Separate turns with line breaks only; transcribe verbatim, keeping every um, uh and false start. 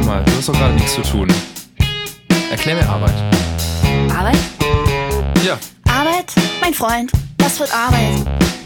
mal, du hast doch gerade nichts zu tun. Erklär mir Arbeit.
Arbeit?
Ja.
Arbeit? Mein Freund, das wird Arbeit.